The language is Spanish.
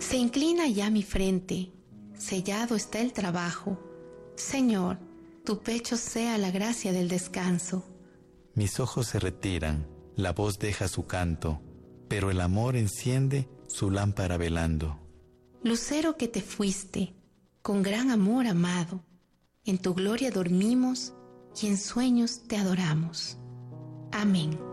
Se inclina ya mi frente, sellado está el trabajo. Señor, tu pecho sea la gracia del descanso. Mis ojos se retiran, la voz deja su canto, pero el amor enciende su lámpara velando. Lucero que te fuiste, con gran amor amado, en tu gloria dormimos y en sueños te adoramos. Amén.